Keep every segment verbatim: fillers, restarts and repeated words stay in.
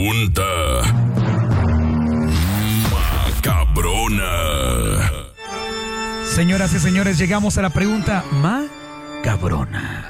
pregunta macabrona. Señoras y señores, llegamos a la pregunta macabrona.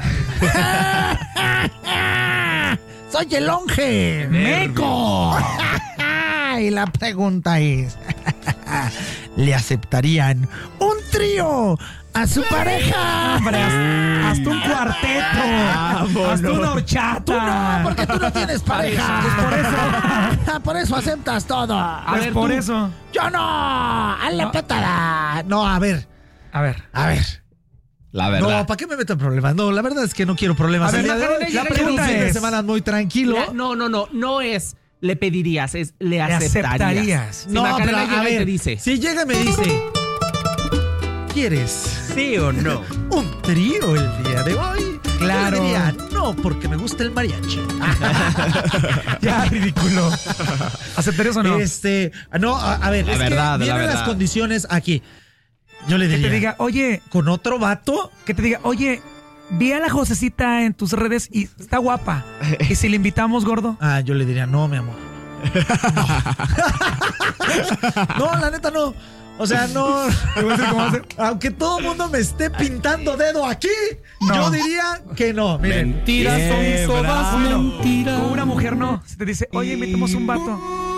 Soy el Onge Meco. Y la pregunta es: ¿le aceptarían un trío a su pareja? Hombre, haz- hazte un cuarteto. Hazte una horchata. Tú no, porque tú no tienes pareja. Pues por eso. Por eso aceptas todo. A ver, por tú. eso. Yo no. A la No. pétala. No, a ver. A ver. A ver. La verdad. No, ¿para qué me meto en problemas? No, la verdad es que no quiero problemas. A ver, El día de Macarena, hoy, la quiero un pregunta fin de es- semana muy tranquilo. Le- no, no, no, no es le pedirías, es le Le aceptarías. aceptarías. Si No, Macarena pero llega a y te ver, dice, si llega y me dice, ¿quieres ¿sí o no? un trío el día de hoy? Claro. Yo le diría, no, porque me gusta el mariachi. Ya, ridículo. ¿Aceptarías o no? Este, no, a, a ver, La es verdad, que la vienen las verdad. condiciones aquí. Yo le Que diría, te diga, oye, ¿con otro vato? que te diga, oye, vi a la Josecita en tus redes y está guapa. ¿Y si le invitamos, gordo? Ah, yo le diría, no, mi amor. No, no la neta no. O sea, no. Aunque todo el mundo me esté pintando dedo aquí, No. yo diría que no. Miren. Mentiras Bien, son todas bravo. mentiras. Con una mujer no. Si te dice, oye, invitemos un vato.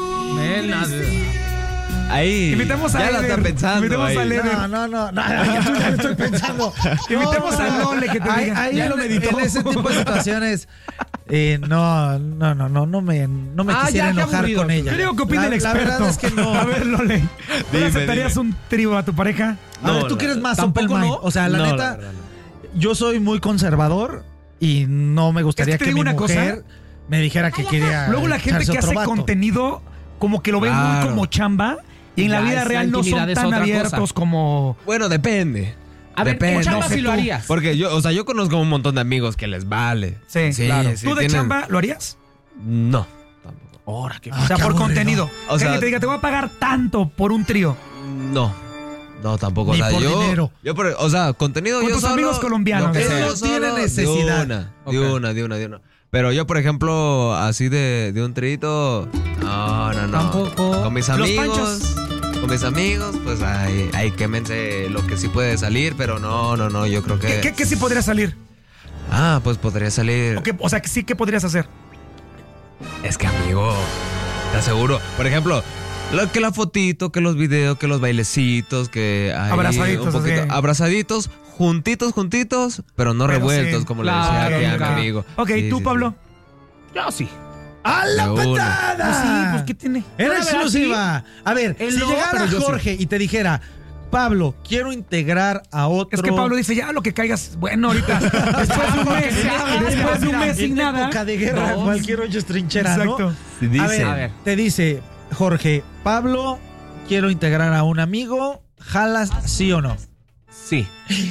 Ahí. Invitemos a Ya la Eder. está pensando. Invitemos ahí. a Eder. No, no, no, no, ya yo ya lo estoy pensando. Invitemos a Lole que te Ahí- diga. ahí Ya en, lo meditó. en ese tipo de situaciones, eh, no, no, no, no, no me, no me Ah, quisiera ya, qué enojar aburrido. con ella. Yo digo que opine La- el La experto. verdad es que no. A ver, Lole. ¿Tú le Dime, aceptarías dime. un trío a tu pareja? A ver, No, tú no, que eres más ¿tampoco open mind. no? O sea, la No, neta, la verdad no. yo soy muy conservador y no me gustaría Es que te que, digo mi una cosa. mujer me dijera que quería. Luego la gente echarse que otro hace vato. contenido como que lo ve muy Claro. como chamba y en la Ya, vida es- real la no son intimidad es tan otra abiertos cosa. como... Bueno, depende. A ver, Depende. en chamba No sé sí lo tú. harías. Porque yo, o sea, yo conozco un montón de amigos que les vale. Sí, claro. sí, ¿Tú de tienen- chamba lo harías? No. Tampoco. Ahora, que Ah, o sea, qué por aburrido. contenido. O O sea- sea, que te diga, te voy a pagar tanto por un trío. No. No, tampoco. Ni o sea, por yo, dinero. Yo, por- o sea, contenido Con yo tus solo, amigos colombianos. lo que Él sea, no yo solo, tiene necesidad. De una, Ok. de una, de una, de una. Pero yo, por ejemplo, así de, de un trito, no, no, no. Tampoco. Con mis Los amigos, panchos. con mis amigos, pues ahí, ahí quémense lo que sí puede salir, pero no, no, no, yo creo que... ¿Qué, qué, qué sí podría salir? Ah, pues podría salir... ¿O, qué- o sea, que sí, ¿qué podrías hacer? Es que, amigo, te aseguro. Por ejemplo, lo, que la fotito, que los videos, que los bailecitos, que ahí Abrazaditos, un poquito, así. abrazaditos, juntitos, juntitos, pero no Pero revueltos, sí. como Claro, le decía aquí a claro. mi amigo. Ok, Sí, ¿tú, sí, Pablo? Yo sí. ¡A la De una. patada! Pues sí, pues ¿qué tiene? En A ver, exclusiva. A ver, Él si no, llegara pero yo sí. Jorge y te dijera, Pablo, quiero integrar a otro. Es que Pablo dice, ya lo que caigas, bueno, ahorita. Después de un mes, después de un mes sin en nada. época de guerra, No. cualquier hoyo es trinchera, Exacto. ¿no? Sí, A dice. ver, A ver. te dice, Jorge, Pablo, quiero integrar a un amigo, ¿jalas sí o no? Sí.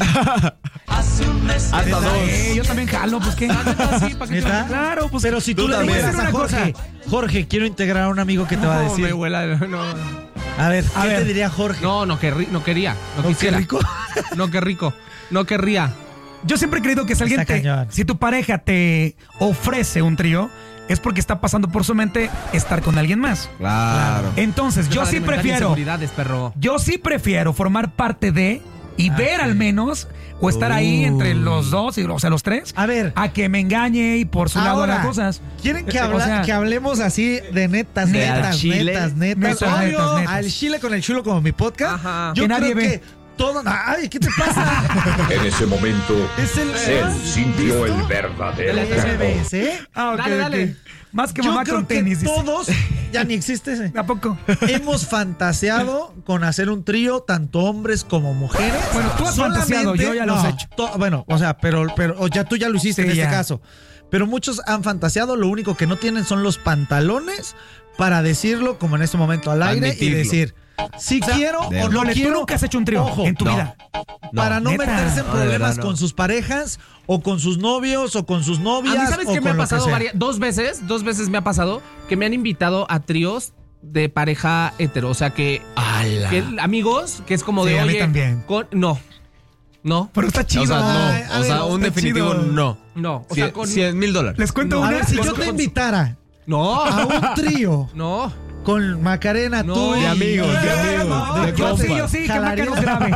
Hasta dos. Eh, yo también jalo, pues qué. ¿Neta? Claro, pues Pero si tú, tú le también. dijeras a Una Jorge, cosa. Jorge, quiero integrar a un amigo, ¿qué te va a No, decir? me huela, no. A ver, A ¿qué ver. te diría Jorge? No, no, querrí- no quería. No, ¿No, qué quisiera. rico? No, qué rico. No querría. Yo siempre he creído que si alguien Está te, cañón. si tu pareja te ofrece un trío, es porque está pasando por su mente estar con alguien más. Claro. Entonces, yo Para sí alimentar prefiero, inseguridades, perro. yo sí prefiero formar parte de y ver al menos, o estar ahí entre los dos, y, o sea, los tres, A ver. a que me engañe y por su lado Ahora, haga cosas. ¿Quieren que, O habla- sea, que hablemos así de netas, de al netas, chile? netas, netas, Netas, Obvio, netas, netas. al chile con el chulo como mi podcast? Ajá. Yo Que creo nadie ve. que todo... Ay, ¿qué te pasa? En ese momento, Es el... él sintió el verdadero el S B terror. S, ¿eh? Ah, ok, Dale, ok. dale. Más que Yo mamá creo con que tenis. dice. todos, ya ni existe ese, ¿A poco? hemos fantaseado con hacer un trío, tanto hombres como mujeres. Bueno, tú has fantaseado, yo ya lo no, he hecho. to- bueno, o sea, pero, pero o ya tú ya lo hiciste Sí, en este ya. caso. Pero muchos han fantaseado, lo único que no tienen son los pantalones para decirlo como en este momento al aire Admitirlo. y decir, si quiero de- o no Lole, quiero. tú nunca has hecho un trío Ojo, en tu no. vida. para no neta. meterse en No, de problemas verdad, no. con sus parejas o con sus novios o con sus novias. A mí, ¿sabes o qué me con ha lo que pasado? sea. Varias- dos veces, dos veces me ha pasado que me han invitado a tríos de pareja hetero. O sea, que, ¡Hala! que amigos, que es como Sí, de, a mí oye, también. con- no, no, Pero está chido. O sea, no. Ay, a o ver, sea, un está definitivo chido. no. no. O Cien sea, con, cien mil dólares. Les cuento No, A una. ver, si les yo cu- te invitara No. a un trío No. con Macarena, No, tú y de amigos, de amigos, No, de yo sí, compas. yo sí, que Maca ¿Jalarías? nos grabe.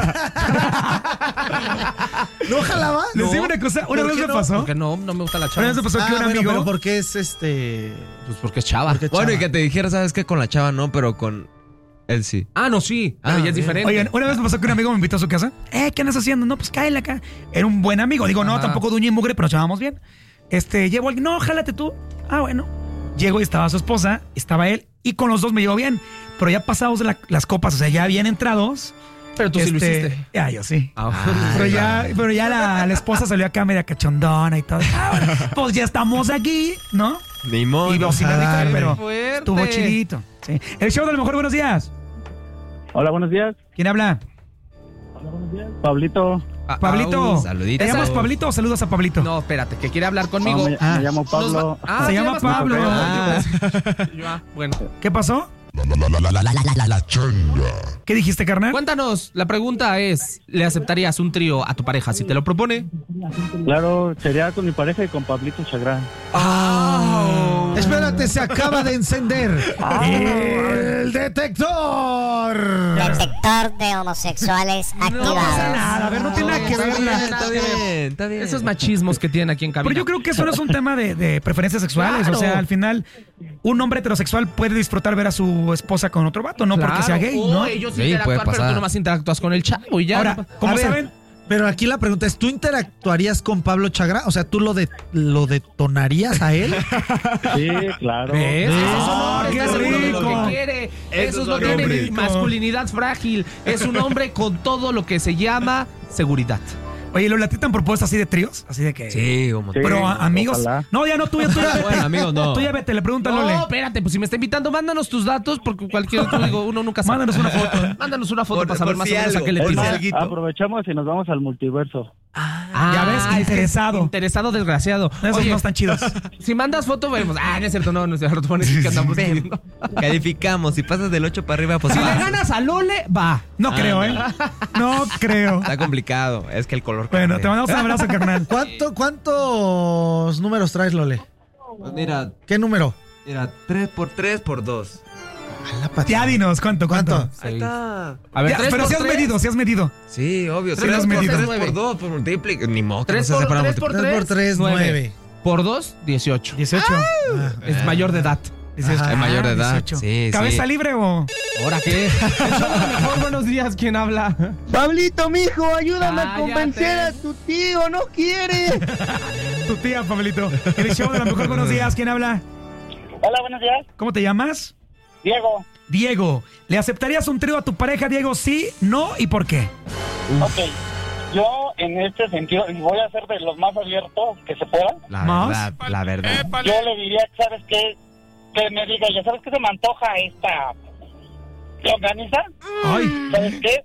¿No jalaba? Les digo una cosa, una ¿Por vez qué me no? pasó. Porque no, no me gusta la Una chava. vez me pasó Ah, que un bueno, amigo. pero porque es este... Pues porque es chava. Porque Bueno, y chava. que te dijera, ¿sabes qué? Con la chava no, pero con él sí. Ah, no, sí. Pero Ah, ya es bien. diferente. Oigan, una vez me pasó que un amigo me invitó a su casa. Eh, ¿qué andas haciendo? No, pues cáele acá. Era un buen amigo. Digo, no, Ajá. tampoco duño y mugre, pero nos llevábamos bien. Este, llevo a alguien. No, jálate tú. Ah, bueno. Llego y estaba su esposa, estaba él, y con los dos me llevo bien. Pero ya pasados de la- las copas, o sea, ya bien entrados. Pero tú sí lo este, hiciste. Ya, yo sí. Ah, Pero ya, pero ya la, la esposa salió acá media cachondona y todo. Ah, bueno, pues ya estamos aquí, ¿no? Ni modo. Y bociladita, dale. pero Fuerte. estuvo chidito. Sí. El show de lo mejor, buenos días. Hola, buenos días. ¿Quién habla? Pablito. Ah, Pablito. au. Saluditos. ¿Te llamas Esa- Pablito o saludas a Pablito? No, espérate, que quiere hablar conmigo. No, me, Ah. me llamo Nos Pablo. va- Ah, Se ¿te llama llamas Pablo. Ah. Yo, ah, bueno. ¿Qué pasó? ¿Qué dijiste, carnal? Cuéntanos, la pregunta es, ¿le aceptarías un trío a tu pareja si te lo propone? Claro, sería con mi pareja y con Pablito Chagrán. Espérate, se acaba de encender el detector. Detector de homosexuales No pasa activados. nada, a ver, no tiene nada que Está ver. bien, la- Está bien, está bien. Esos machismos que tienen aquí en cabina. Pero yo creo que eso no es un tema de, de preferencias sexuales. Claro. O sea, al final, un hombre heterosexual puede disfrutar ver a su esposa con otro vato, no porque Claro. sea gay, ¿no? Oh, ellos Sí, interactuar, puede pero pasar. tú nomás interactúas con el chavo y ya. Ahora, como A ver, saben, Pero aquí la pregunta es, ¿tú interactuarías con Pablo Chagrán? O sea, ¿tú lo, de, lo detonarías a él? Sí, claro. ¿Ves? Esos son Ah, hombres, qué está seguro de lo rico. que quiere. Esos Esos no son tienen hombres. masculinidad frágil. Es un hombre con todo lo que se llama seguridad. oye, ¿lo ¿a ti te han propuesto así de tríos? Así de que... Sí, como Sí. Pero a- amigos... ojalá. No, ya no, tú ya, tú ya vete. Bueno, amigos, no. Tú ya vete, le pregunta a Lole. No, espérate, pues si me está invitando, mándanos tus datos, porque cualquier otro, digo, uno nunca sabe. Mándanos una foto. Mándanos una foto Por- para saber por más si o menos a algo, qué le por Es si tiras. más, alguito. aprovechamos y nos vamos al multiverso. Ah, Ya ves, es que interesado. Interesado, desgraciado. Esos Oye, no están chidos. si mandas foto, vemos. Ah, no es cierto, no, no es cierto. Pones que andamos pidiendo. Calificamos. Si pasas del ocho para arriba, pues Si le pasas. ganas a Lole, va. No Ah, creo, ¿eh? No creo. Está complicado. Es que el color. Bueno, cambia. te mandamos un abrazo, carnal. ¿Cuánto, ¿Cuántos números traes, Lole? Pues mira, ¿Qué número? mira, tres por tres por dos. Ya dinos, ¿cuánto, cuánto? ¿Cuánto? Ahí está. A ver, Ya, tres pero por si has tres. medido, si has medido. Sí, obvio. Sí, tres las por medidas. tres Nueve. por dos, por multiplica. Ni modo. que Tres no se por- hace para tres por multiplicar. tres por tres, nueve. nueve. Por dos, dieciocho. dieciocho. Ah, Es mayor de edad. dieciocho. Ajá. Es mayor de edad. dieciocho. Sí, ¿Cabeza sí. libre o...? ¿Ahora qué? El show de lo mejor, buenos días, ¿quién habla? Pablito, mijo, ayúdame Cállate. a convencer a tu tío, no quiere. Tu tía, Pablito. El show de la mejor, buenos días. ¿Quién habla? Hola, buenos días. ¿Cómo te llamas? Diego. Diego. ¿Le aceptarías un trío a tu pareja, Diego? Sí, no y por qué. Ok. Yo, en este sentido, y voy a ser de los más abiertos que se puedan. La ¿Más? verdad, la verdad. Yo le diría, ¿sabes qué? Que me diga, ya sabes que se me antoja esta... ¿Te organiza? Ay, ¿Sabes qué?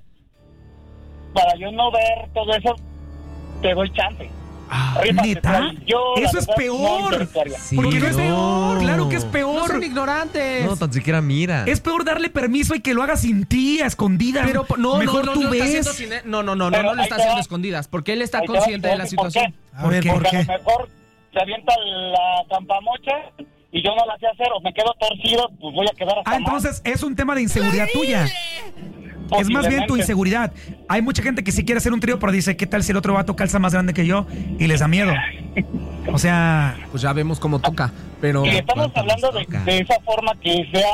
Para yo no ver todo eso, te doy chance. Rífate, ¿neta? Fray. Yo, la Eso es verdad, no peor. interactuaría. Sí, porque no es no. peor. Claro que es No peor. son ignorantes. No, tan siquiera mira. Es peor darle permiso y que lo haga sin ti, a escondidas. Pero no, mejor no, no, tú no, lo está ves. haciendo sin él. No, no, no, no, Pero no lo ahí está te haciendo va. escondidas, porque él está Ahí te va, consciente de te la voy a decir por situación. qué. A ¿Por ver, qué? ¿por Porque a qué? lo mejor se avienta la campamocha y yo no la sé hacer o me quedo torcido, pues voy a quedar hasta Ah, entonces es un tema de inseguridad tuya. mal. Es más bien tu Posiblemente. inseguridad. Hay mucha gente que sí quiere hacer un trío, pero dice, ¿qué tal si el otro vato calza más grande que yo? Y les da miedo. O sea, Pues ya vemos cómo toca, pero... Y estamos ¿cuánto hablando nos de, toca? de esa forma que sea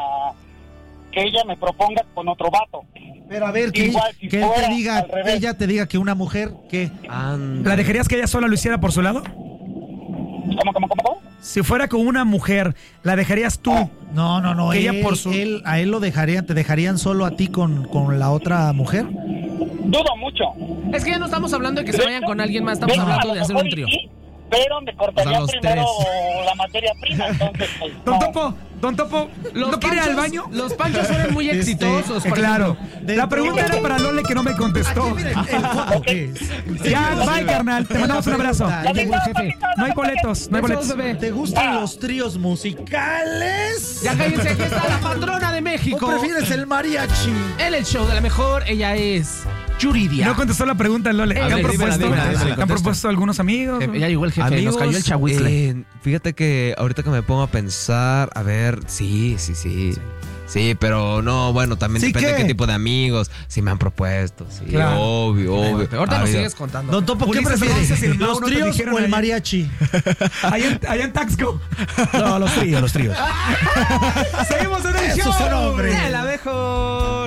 que ella me proponga con otro vato. Pero a ver, que, Igual, si que él fuera te diga, al revés. ella te diga que una mujer, que Anda. ¿la dejarías que ella sola lo hiciera por su lado? ¿Cómo, cómo, cómo? cómo? Si fuera con una mujer, ¿la dejarías tú? No, no, no. Que ella él, por su- él- a él lo dejarían, te dejarían solo a ti con, con la otra mujer. Dudo mucho. Es que ya no estamos hablando de que se vayan con alguien más, estamos De hecho, hablando a de lo hacer mejor un y trío. sí, pero me cortaría O sea, los primero tres. la materia prima, entonces pues, Don no. Topo, Don Topo, ¿no quiere ir al baño? Los panchos eran muy Este, exitosos. Eh, por claro. ejemplo. de- La pregunta era para Lole que no me contestó. Aquí, miren, el foco que es. Ya, bye, carnal. Te mandamos un abrazo. La Llegó el jefe. No hay boletos, no hay Besos, boletos. bebé. ¿Te gustan los tríos musicales? Ya cállense, aquí está la patrona de ¿O México. prefieres el mariachi? En el show de la mejor, ella es Yuridia. No contestó la pregunta, Lole. ¿Te A han ver, propuesto, dímela, dímela, dímela, ¿te han propuesto algunos amigos? Eh, ya llegó el jefe, Amigos, nos cayó el chahuizle. eh, fíjate que ahorita que me pongo a pensar, a ver, sí, sí, sí. Sí, pero no, bueno, también ¿Sí depende qué? de qué tipo de amigos. Si me han propuesto, sí, Claro. obvio, obvio. Ahorita Ha nos habido- sigues contando. Don Topo, ¿qué Ulises, prefieres? no sé si el ¿Los Mauro te tríos dijeron o el ahí. mariachi? Allá en, allá en Taxco. No, los tríos, los tríos. Seguimos en el Eso show. son hombres. De la mejor.